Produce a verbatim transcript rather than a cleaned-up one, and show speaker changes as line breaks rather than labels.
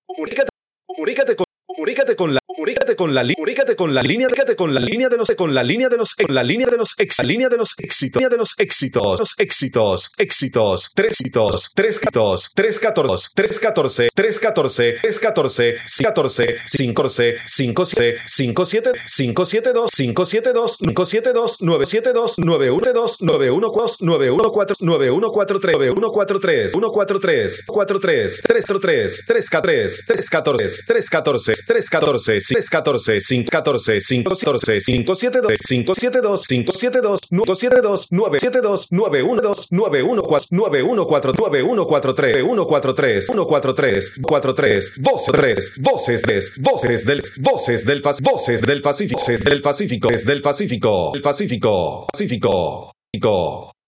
Comunícate, comunícate con, comunícate con la, comunícate con la, li- comunícate con la línea, comunícate con la línea de los, con la línea de los, con la línea de los ex, la línea de los éxitos, línea de los éxitos, los éxitos, éxitos, tres éxitos, tres catorce, tres catorce, tres catorce, tres catorce, tres catorce, catorce, cinco catorce, cinco siete, cinco siete, cinco siete dos, cinco siete dos, cinco siete dos, nueve siete dos, nueve uno dos, nueve uno cuatro, nueve uno cuatro, nueve uno cuatro tres, nueve uno cuatro tres, uno cuatro tres, cuatro tres, tres tres, tres tres, tres catorce, tres catorce, tres catorce, tres catorce, cinco catorce, cinco catorce, cinco siete dos, cinco siete dos, cinco siete dos, nueve siete dos, nueve siete dos, nueve uno dos, nueve uno cuatro, nueve uno cuatro, nueve uno cuatro tres, uno cuatro tres, uno cuatro tres, cuatro tres, voces tres, voces tres, voces del, voces del Pacífico, voces del Pacífico, voces del Pacífico, del Pacífico, del Pacífico, Pacífico, Pacífico.